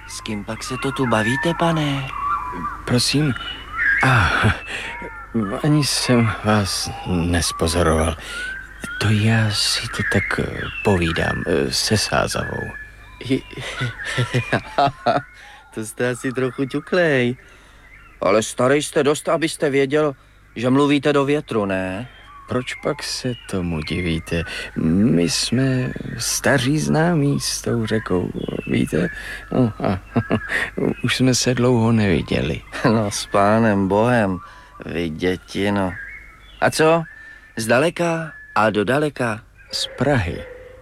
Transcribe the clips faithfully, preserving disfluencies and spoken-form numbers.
S kým pak se to tu bavíte, pane? Prosím? Ah, ani jsem vás nespozoroval. To já si to tak povídám se Sázavou. To jste asi trochu ťuklej. Ale starý jste dost, abyste věděl, že mluvíte do větru, ne? Proč pak se tomu divíte? My jsme staří známí s tou řekou, víte? No, a, už jsme se dlouho neviděli. No, s pánem bohem, vy dětino. A co? Zdaleka a dodaleka? Z Prahy.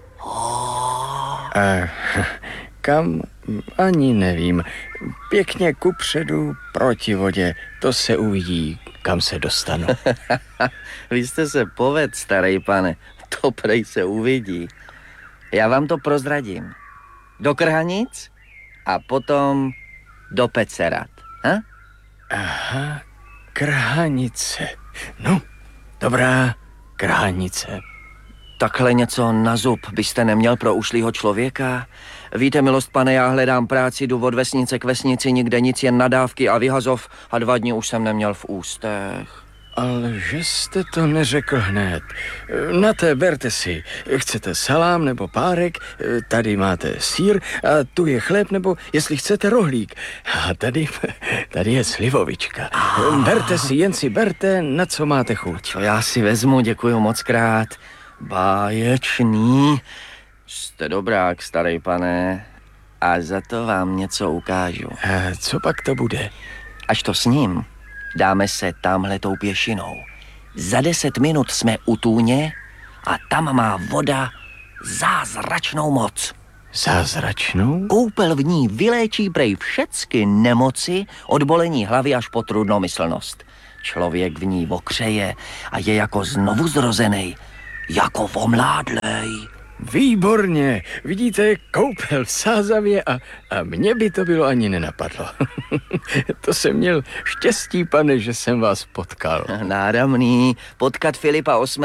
A kam? Ani nevím. Pěkně kupředu, proti vodě. To se uvidí, kam se dostanu. Vy jste se povedl, starý pane. To prej se uvidí. Já vám to prozradím. Do Krhanic a potom do Pecerat. Ha? Aha, Krhanice. No, dobrá, Krhanice. Takhle něco na zub byste neměl pro ušlýho člověka? Víte, milost pane, já hledám práci, jdu od vesnice k vesnici, nikde nic, jen nadávky a vyhazov a dva dny už jsem neměl v ústech. Ale že jste to neřekl hned. Na té berte si. Chcete salám nebo párek, tady máte sýr a tu je chléb nebo, jestli chcete, rohlík. A tady, tady je slivovička. Berte si, jen si berte, na co máte chuť. Co já si vezmu, děkuju moc krát. Báječný. Jste dobrák, starý pane. A za to vám něco ukážu. A co pak to bude? Až to s ním, dáme se tamhletou pěšinou. Za deset minut jsme u tůně a tam má voda zázračnou moc. Zázračnou? Koupel v ní vyléčí prej všecky nemoci, od bolení hlavy až po trudnomyslnost. Člověk v ní okřeje a je jako znovu zrozený, jako omládlej. Výborně, vidíte, koupel v Sázavě a, a mně by to bylo ani nenapadlo. To jsem měl štěstí, pane, že jsem vás potkal. Náramný, potkat Filipa osmého